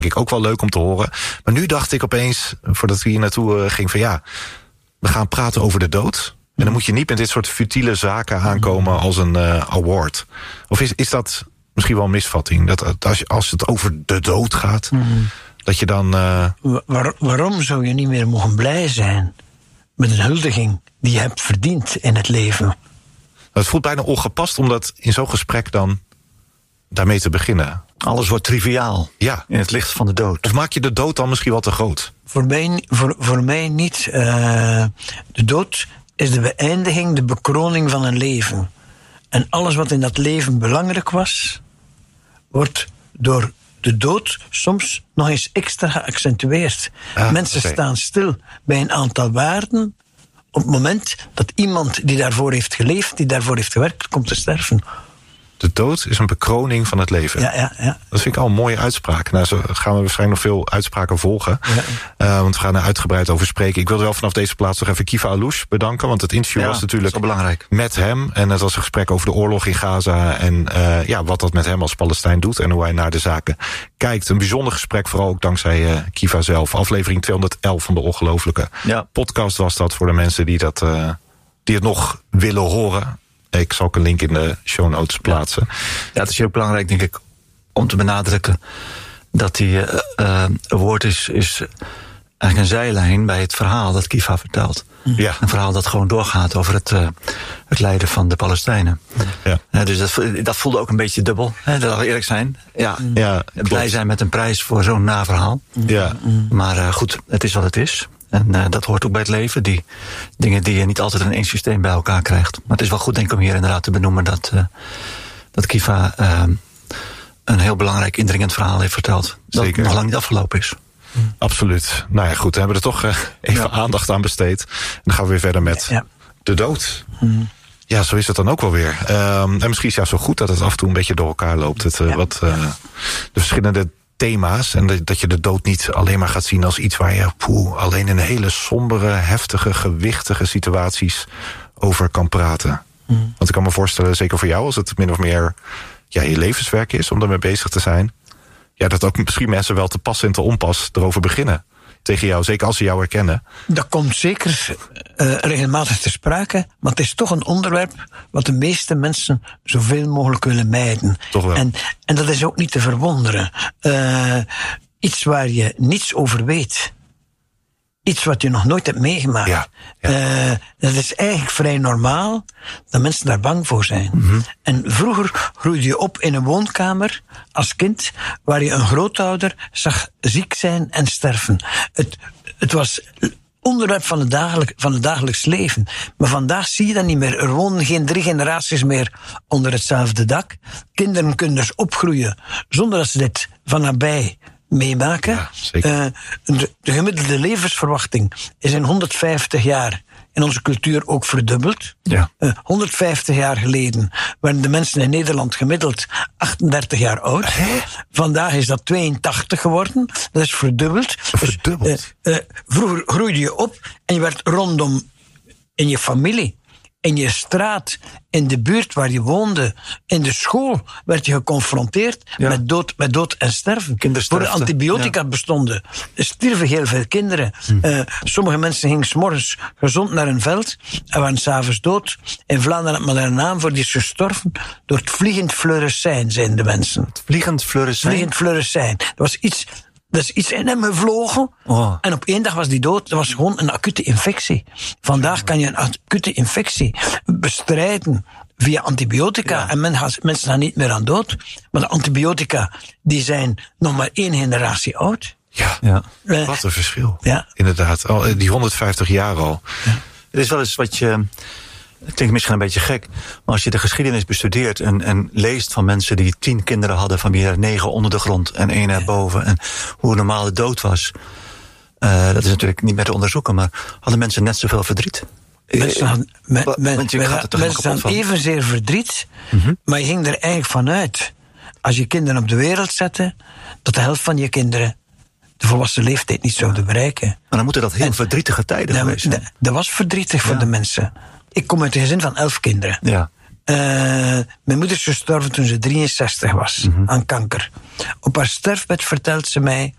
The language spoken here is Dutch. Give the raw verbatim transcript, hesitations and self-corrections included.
ik ook wel leuk om te horen. Maar nu dacht ik opeens, voordat we hier naartoe uh, ging, van ja, we gaan praten over de dood. En dan moet je niet met dit soort futiele zaken aankomen als een uh, award. Of is, is dat misschien wel een misvatting? Dat als, je, als het over de dood gaat, mm-hmm. dat je dan... Uh... Waar, waarom zou je niet meer mogen blij zijn met een huldiging die je hebt verdiend in het leven? Het voelt bijna ongepast om dat in zo'n gesprek dan daarmee te beginnen. Alles wordt triviaal ja. in het licht van de dood. Of maak je de dood dan misschien wel te groot? Voor mij, voor, voor mij niet. Uh, de dood is de beëindiging, de bekroning van een leven. En alles wat in dat leven belangrijk was, wordt door de dood soms nog eens extra geaccentueerd. Ah, Mensen okay. staan stil bij een aantal waarden op het moment dat iemand die daarvoor heeft geleefd, die daarvoor heeft gewerkt, komt te sterven. De dood is een bekroning van het leven. Ja, ja, ja. Dat vind ik al een mooie uitspraak. Nou, zo gaan we waarschijnlijk nog veel uitspraken volgen. Ja. Uh, want we gaan er uitgebreid over spreken. Ik wilde wel vanaf deze plaats nog even Kiva Allouche bedanken. Want het interview ja, was natuurlijk belangrijk. met hem. En het was een gesprek over de oorlog in Gaza. En uh, ja, wat dat met hem als Palestijn doet. En hoe hij naar de zaken kijkt. Een bijzonder gesprek, vooral ook dankzij uh, Kiva zelf. Aflevering tweehonderdelf van de Ongelooflijke ja. podcast was dat. Voor de mensen die, dat, uh, die het nog willen horen. Ik zal ook een link in de show notes plaatsen. Ja, het is heel belangrijk, denk ik, om te benadrukken dat die uh, uh, woord is, is eigenlijk een zijlijn bij het verhaal dat Kiva vertelt. Ja. Een verhaal dat gewoon doorgaat over het, uh, het lijden van de Palestijnen. Ja. Uh, dus dat, dat voelde ook een beetje dubbel, hè, dat zal eerlijk zijn. Ja, ja, blij zijn met een prijs voor zo'n naverhaal. Ja. Maar uh, goed, het is wat het is. En uh, dat hoort ook bij het leven. Die dingen die je niet altijd in één systeem bij elkaar krijgt. Maar het is wel goed, denk ik, om hier inderdaad te benoemen dat, uh, dat Kiva uh, een heel belangrijk indringend verhaal heeft verteld. Dat Zeker. nog lang niet afgelopen is. Absoluut. Nou ja, goed, dan hebben we er toch uh, even ja. aandacht aan besteed. En dan gaan we weer verder met ja. de dood. Hmm. Ja, zo is het dan ook wel weer. Um, en misschien is het ja zo goed dat het af en toe een beetje door elkaar loopt. Het, uh, ja. wat, uh, de verschillende thema's. En dat je de dood niet alleen maar gaat zien als iets waar je poeh, alleen in hele sombere, heftige, gewichtige situaties over kan praten. Mm. Want ik kan me voorstellen, zeker voor jou, als het min of meer ja, je levenswerk is om daarmee bezig te zijn, ja, dat ook misschien mensen wel te pas en te onpas erover beginnen. Tegen jou, zeker als ze jou herkennen. Dat komt zeker uh, regelmatig ter sprake, maar het is toch een onderwerp wat de meeste mensen zoveel mogelijk willen mijden. Toch wel. En, en dat is ook niet te verwonderen. Uh, iets waar je niets over weet. Iets wat je nog nooit hebt meegemaakt. Ja, ja. Uh, dat is eigenlijk vrij normaal dat mensen daar bang voor zijn. Mm-hmm. En vroeger groeide je op in een woonkamer als kind waar je een grootouder zag ziek zijn en sterven. Het, het was onderwerp van het, dagelijk, van het dagelijks leven. Maar vandaag zie je dat niet meer. Er wonen geen drie generaties meer onder hetzelfde dak. Kinderen kunnen dus opgroeien zonder dat ze dit van nabij meemaken. Ja, zeker. Uh, de, de gemiddelde levensverwachting is in honderdvijftig jaar in onze cultuur ook verdubbeld. Ja. Uh, honderdvijftig jaar geleden waren de mensen in Nederland gemiddeld achtendertig jaar oud. Hè? Vandaag is dat tweeëntachtig geworden. Dat is verdubbeld. Verdubbeld? Dus, uh, uh, vroeger groeide je op en je werd rondom in je familie, in je straat, in de buurt waar je woonde, in de school werd je geconfronteerd ja. met, dood, met dood en sterven. Voor de antibiotica ja. bestonden, stierven heel veel kinderen. Hm. Uh, sommige mensen gingen 's morgens gezond naar een veld en waren 's avonds dood. In Vlaanderen had men er een naam voor, die is gestorven door het vliegend fluorescijn, zijn de mensen. Het vliegend fluorescijn? Vliegend fluorescijn. Dat was iets... Dat is iets in hem gevlogen. Oh. En op één dag was die dood. Dat was gewoon een acute infectie. Vandaag kan je een acute infectie bestrijden via antibiotica. Ja. En men gaat, mensen gaan niet meer aan dood. Maar de antibiotica, die zijn nog maar één generatie oud. Ja, ja. Uh, wat een verschil. Ja. Inderdaad, al, die honderdvijftig jaar al. Ja. Het is wel eens wat je... Het klinkt misschien een beetje gek, maar als je de geschiedenis bestudeert en, en leest van mensen die tien kinderen hadden, van wie er negen onder de grond en één erboven, en hoe normaal de dood was, uh, dat is natuurlijk niet meer te onderzoeken, maar hadden mensen net zoveel verdriet? Mensen hadden, me, me, Want je me, gaat er toch mensen hadden evenzeer verdriet, mm-hmm. maar je ging er eigenlijk vanuit, als je kinderen op de wereld zette, dat de helft van je kinderen de volwassen leeftijd niet zouden bereiken. Maar dan moeten dat heel en, verdrietige tijden nou, geweest zijn. Dat was verdrietig ja. voor de mensen. Ik kom uit een gezin van elf kinderen. Ja. Uh, mijn moeder is gestorven toen ze drieënzestig was, mm-hmm. aan kanker. Op haar sterfbed vertelt ze mij,